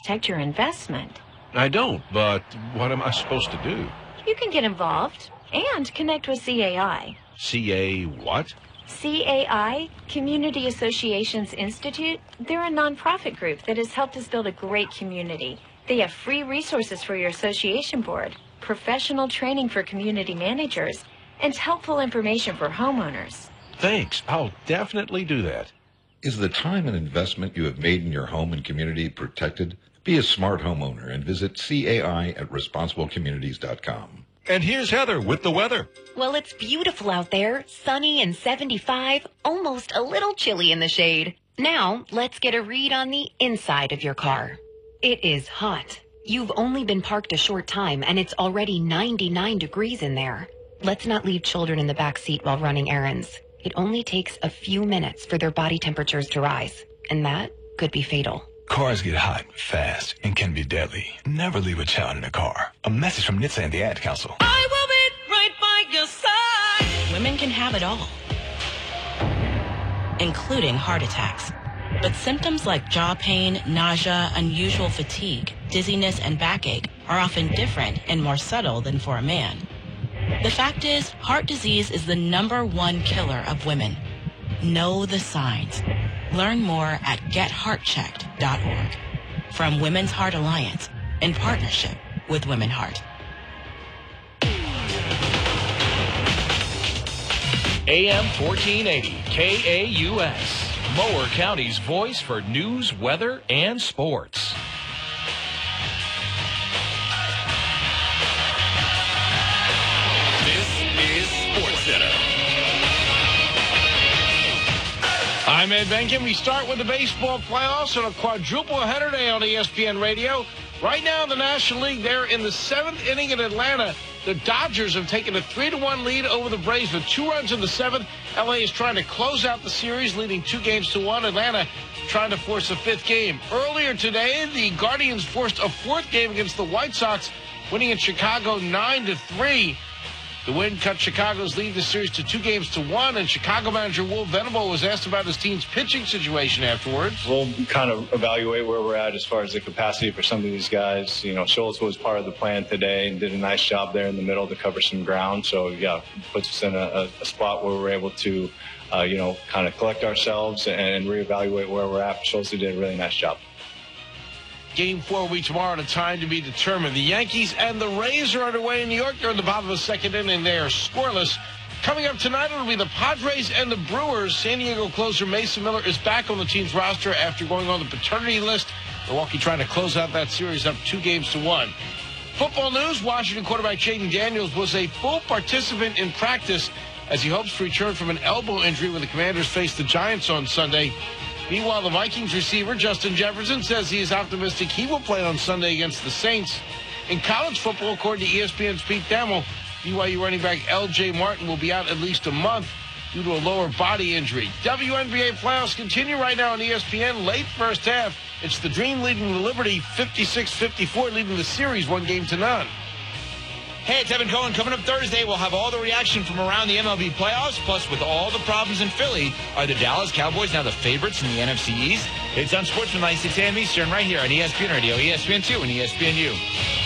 protect your investment. I don't, but what am I supposed to do? You can get involved and connect with CAI. CA what? CAI, Community Associations Institute, they're a nonprofit group that has helped us build a great community. They have free resources for your association board, professional training for community managers, and helpful information for homeowners. Thanks. I'll definitely do that. Is the time and investment you have made in your home and community protected? Be a smart homeowner and visit CAI at responsiblecommunities.com. And here's Heather with the weather. Well, it's beautiful out there, sunny and 75, almost a little chilly in the shade. Now, let's get a read on the inside of your car. It is hot. You've only been parked a short time, and it's already 99 degrees in there. Let's not leave children in the back seat while running errands. It only takes a few minutes for their body temperatures to rise, and that could be fatal. Cars get hot fast and can be deadly. Never leave a child in a car. A message from NHTSA and the Ad Council. I will be right by your side. Women can have it all, including heart attacks. But symptoms like jaw pain, nausea, unusual fatigue, dizziness, and backache are often different and more subtle than for a man. The fact is, heart disease is the #1 killer of women. Know the signs. Learn more at getheartchecked.org. From Women's Heart Alliance, in partnership with Women Heart. AM 1480, KAUS, Mower County's voice for news, weather, and sports. This is SportsCenter. I'm Ed Benkin. We start with the baseball playoffs on a quadruple header day on ESPN Radio. Right now in the National League, they're in the 7th inning in Atlanta. The Dodgers have taken a 3-1 lead over the Braves with 2 runs in the 7th. LA is trying to close out the series, leading 2-1. Atlanta trying to force a 5th game. Earlier today, the Guardians forced a 4th game against the White Sox, winning in Chicago 9-3. The win cut Chicago's lead in the series to 2-1, and Chicago manager Will Venable was asked about his team's pitching situation afterwards. We'll kind of evaluate where we're at as far as the capacity for some of these guys. You know, Schultz was part of the plan today and did a nice job there in the middle to cover some ground. So, yeah, puts us in a spot where we're able to, kind of collect ourselves and reevaluate where we're at. Schultz did a really nice job. Game 4 will be tomorrow at a time to be determined. The Yankees and the Rays are underway in New York. They're in the bottom of the 2nd inning. They are scoreless. Coming up tonight, it'll be the Padres and the Brewers. San Diego closer Mason Miller is back on the team's roster after going on the paternity list. Milwaukee trying to close out that series up 2-1. Football news, Washington quarterback Jaden Daniels was a full participant in practice as he hopes to return from an elbow injury when the Commanders face the Giants on Sunday. Meanwhile, the Vikings receiver, Justin Jefferson, says he is optimistic he will play on Sunday against the Saints. In college football, according to ESPN's Pete Thamel, BYU running back L.J. Martin will be out at least a month due to a lower body injury. WNBA playoffs continue right now on ESPN. Late first half, it's the Dream leading the Liberty 56-54, leading the series 1-0. Hey, it's Evan Cohen. Coming up Thursday, we'll have all the reaction from around the MLB playoffs. Plus, with all the problems in Philly, are the Dallas Cowboys now the favorites in the NFC East? It's on Sportsman 96 AM Eastern right here on ESPN Radio, ESPN2, and ESPNU.